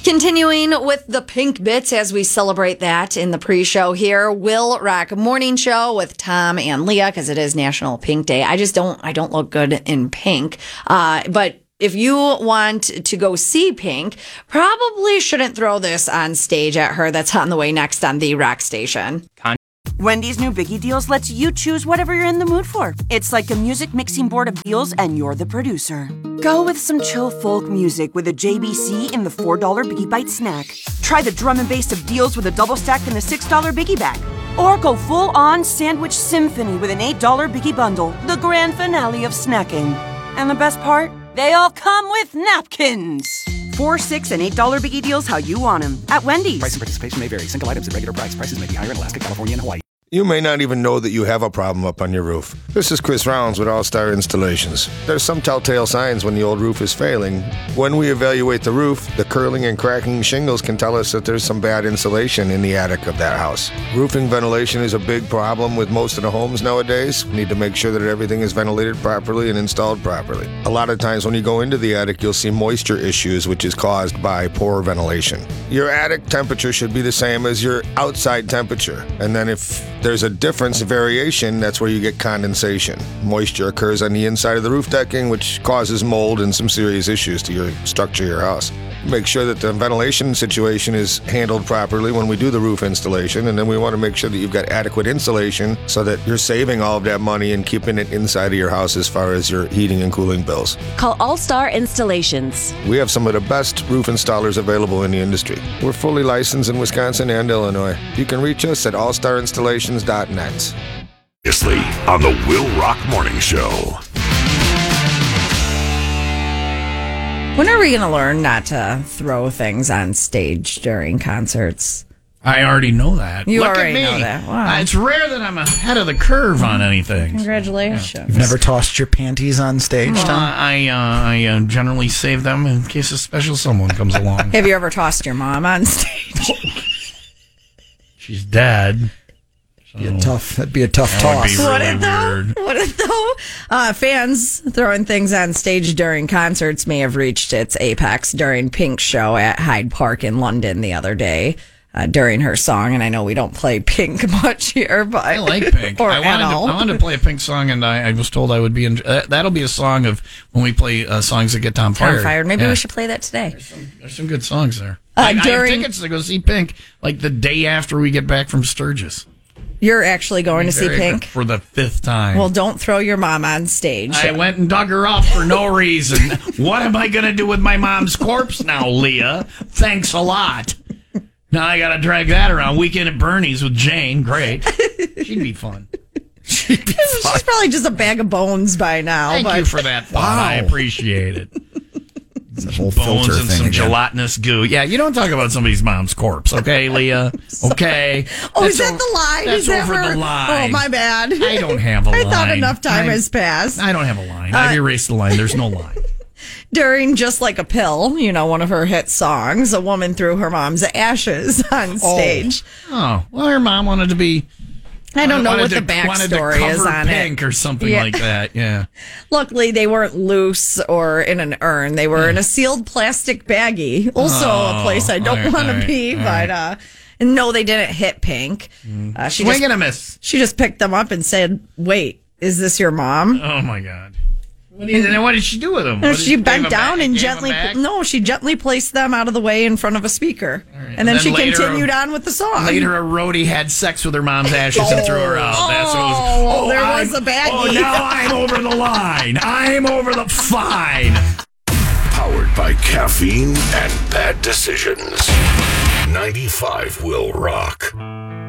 Continuing with the pink bits as we celebrate that in the pre-show here, Will Rock Morning Show with Tom and Leah, because it is National Pink Day. I don't look good in pink. But if you want to go see Pink, probably shouldn't throw this on stage at her. That's on the way next on the Rock Station. Wendy's new Biggie Deals lets you choose whatever you're in the mood for. It's like a music mixing board of deals, and you're the producer. Go with some chill folk music with a JBC in the $4 Biggie Bite snack. Try the drum and bass of deals with a double stack in the $6 Biggie Bag. Or go full-on sandwich symphony with an $8 Biggie Bundle, the grand finale of snacking. And the best part? They all come with napkins. $4, $6, and $8 Biggie Deals how you want them at Wendy's. Price and participation may vary. Single items at regular price. Prices may be higher in Alaska, California, and Hawaii. You may not even know that you have a problem up on your roof. This is Chris Rounds with All Star Installations. There's some telltale signs when the old roof is failing. When we evaluate the roof, the curling and cracking shingles can tell us that there's some bad insulation in the attic of that house. Roofing ventilation is a big problem with most of the homes nowadays. We need to make sure that everything is ventilated properly and installed properly. A lot of times when you go into the attic, you'll see moisture issues, which is caused by poor ventilation. Your attic temperature should be the same as your outside temperature. And then if there's a difference, variation, that's where you get condensation. Moisture occurs on the inside of the roof decking, which causes mold and some serious issues to your structure of your house. Make sure that the ventilation situation is handled properly when we do the roof installation, and then we want to make sure that you've got adequate insulation so that you're saving all of that money and keeping it inside of your house as far as your heating and cooling bills. Call All Star Installations. We have some of the best roof installers available in the industry. We're fully licensed in Wisconsin and Illinois. You can reach us at allstarinstallations.net. Previously on the Will Rock Morning Show. When are we going to learn not to throw things on stage during concerts? I already know that. You Look already at me. know that. Wow. It's rare that I'm ahead of the curve on anything. Congratulations. You've never tossed your panties on stage, Tom? I generally save them in case a special someone comes along. Have you ever tossed your mom on stage? She's dead. That'd be a tough That would toss. be really weird. Would it though? Fans throwing things on stage during concerts may have reached its apex during Pink's show at Hyde Park in London the other day during her song. And I know we don't play Pink much here, but I like Pink. or I wanted to play a Pink song, and I was told I would be. That'll be a song of when we play songs that get Tom fired. Maybe we should play that today. There's some good songs there. I have tickets to go see Pink like the day after we get back from Sturgis. You're actually going to see Pink? For the 5th time. Well, don't throw your mom on stage. I went and dug her up for no reason. What am I going to do with my mom's corpse now, Leah? Thanks a lot. Now I got to drag that around. Weekend at Bernie's with Jane. Great. She'd be fun. She's probably just a bag of bones by now. Thank you for that thought. Wow. I appreciate it. The whole Bones filter and thing some again. gelatinous goo. Yeah, you don't talk about somebody's mom's corpse, okay, Leah? Okay. Oh, is that the line? That's Is that over where, the line. Oh, my bad. I don't have a I line. thought enough time has passed. I don't have a line. I've erased the line. There's no line. During Just Like a Pill, one of her hit songs, a woman threw her mom's ashes on stage. Oh, well, her mom wanted to be... I don't know what wanted the to- wanted to backstory is cover on Pink it. or something Yeah. like that, yeah. Luckily, they weren't loose or in an urn. They were in a sealed plastic baggie. Also a place I don't want to be, but no, they didn't hit Pink. Swing and a miss. She just picked them up and said, "Wait, is this your mom?" Oh, my God. What did she do with them? No, she bent down and gently. she gently placed them out of the way in front of a speaker. Right. And then she later, continued on with the song. Later, a roadie had sex with her mom's ashes and threw her out. That's what it was. well, there was a baggie. Oh, now I'm over the line. I'm over the fine. Powered by caffeine and bad decisions. 95 will rock.